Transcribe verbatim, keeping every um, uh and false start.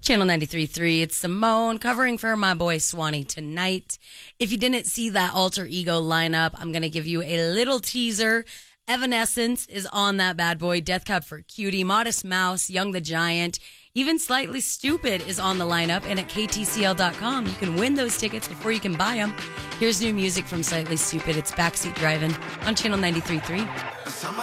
Channel ninety-three point three. It's Simone covering for my boy Swanee tonight. If you didn't see that Alter Ego lineup, I'm going to give you a little teaser. Evanescence is on that bad boy. Death Cab for Cutie, Modest Mouse, Young the Giant, even Slightly Stupid is on the lineup. And at K T C L dot com, you can win those tickets before you can buy them. Here's new music from Slightly Stupid. It's Backseat Driving on Channel ninety-three point three.